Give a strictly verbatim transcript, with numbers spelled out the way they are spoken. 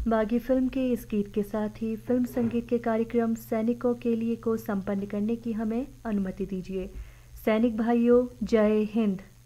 बागी फिल्म के इस गीत के साथ ही फिल्म संगीत के कार्यक्रम सैनिकों के लिए को संपन्न करने की हमें अनुमति दीजिए। सैनिक भाइयों, जय हिंद।